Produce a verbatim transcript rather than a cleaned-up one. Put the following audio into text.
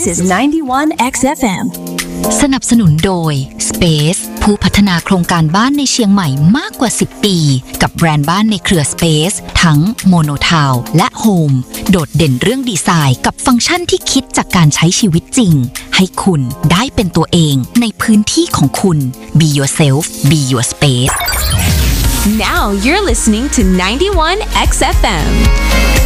is ninety-one เอ็กซ์ เอฟ เอ็มสนับสนุนโดย Space ผู้พัฒนาโครงการบ้านในเชียงใหม่มากกว่าสิบปีกับแบรนด์บ้านในเครือ Space ทั้ง Monotown และ Home โดดเด่นเรื่องดีไซน์กับฟังก์ชันที่คิดจากการใช้ชีวิตจริงให้คุณได้เป็นตัวเองในพื้นที่ของคุณ Be yourself Be your space Now you're listening to ninety-one เอ็กซ์ เอฟ เอ็ม